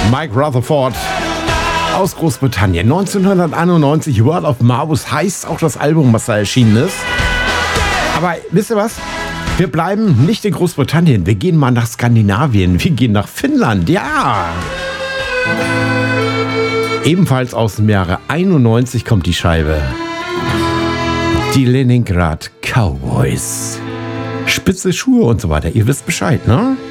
Mike Rutherford aus Großbritannien. 1991, World of Marvus heißt auch das Album, was da erschienen ist. Aber wisst ihr was? Wir bleiben nicht in Großbritannien. Wir gehen mal nach Skandinavien. Wir gehen nach Finnland. Ja! Ebenfalls aus dem Jahre 91 kommt die Scheibe. Die Leningrad Cowboys. Spitze Schuhe und so weiter. Ihr wisst Bescheid, ne?